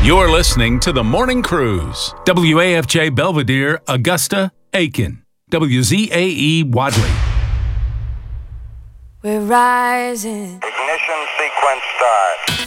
You're listening to The Morning Cruise. WAFJ Belvedere, Augusta, Aiken. WZAE Wadley. We're rising. Ignition sequence start.